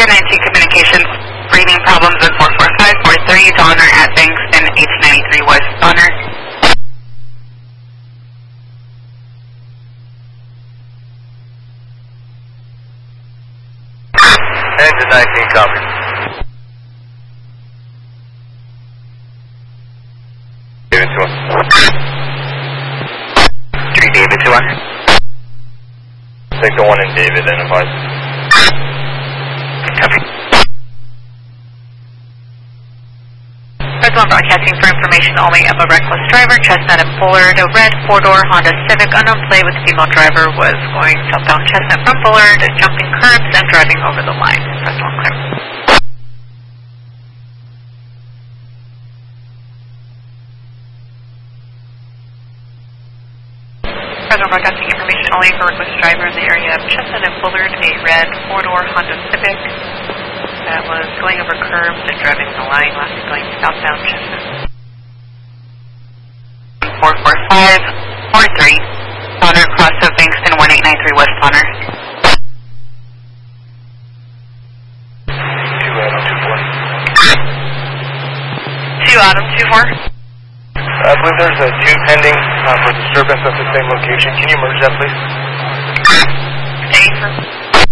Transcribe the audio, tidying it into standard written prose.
19 communications, reading problems at 44543, Donner at Bankston, H93 West Donner. Engine 19, copy. David 2-1. 3 David 2-1. Take the 1 in David, identified. Copy. Red broadcasting for information only of a reckless driver, Chestnut and Bullard, a red 4-door Honda Civic, unknown plate with female driver, was going southbound Chestnut from Bullard, jumping curbs and driving over the line. Press 1 clear. Present broadcasting information only for reckless driver in the area of Chestnut and Bullard, a red 4-door Honda Civic that was going over curbs and driving the line, last going southbound Chestnut. 44543, Donner cross of Bankston, 1893 West Donner. 2 Adam 24. I believe there's a 2 pending for disturbance at the same location. Can you merge that, please? A for